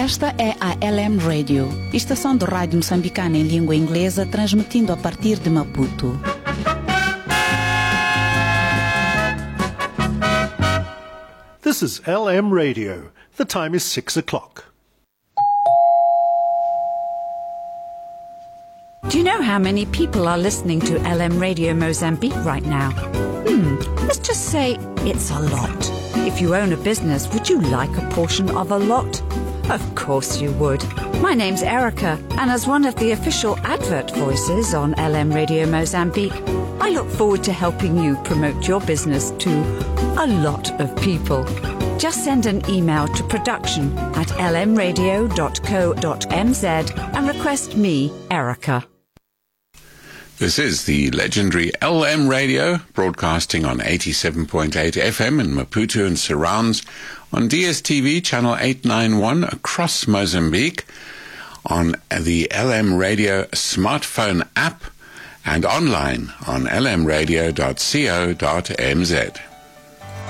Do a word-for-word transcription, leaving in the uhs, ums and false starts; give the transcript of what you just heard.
Esta é a L M Radio, estação de rádio moçambicana em língua inglesa, transmitindo a partir de Maputo. This is L M Radio. The time is six o'clock. Do you know how many people are listening to L M Radio Mozambique right now? Hmm, let's just say it's a lot. If you own a business, would you like a portion of a lot? Of course you would. My name's Erica, and as one of the official advert voices on L M Radio Mozambique, I look forward to helping you promote your business to a lot of people. Just send an email to production at l m radio dot co dot m z and request me, Erica. This is the legendary L M Radio, broadcasting on eighty-seven point eight F M in Maputo and surrounds, on D S T V channel eight ninety-one across Mozambique, on the L M Radio smartphone app, and online on l m radio dot co dot m z.